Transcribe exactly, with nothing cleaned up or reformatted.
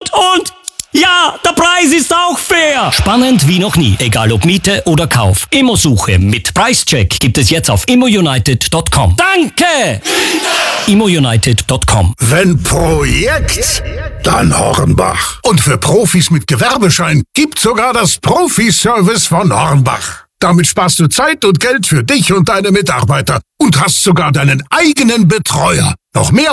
und, und... Ja, der Preis ist auch fair. Spannend wie noch nie, egal ob Miete oder Kauf. Immosuche mit Preischeck gibt es jetzt auf immounited punkt com. Danke! immounited punkt com. Wenn Projekt, dann Hornbach. Und für Profis mit Gewerbeschein gibt's sogar das Profi-Service von Hornbach. Damit sparst du Zeit und Geld für dich und deine Mitarbeiter und hast sogar deinen eigenen Betreuer. Noch mehr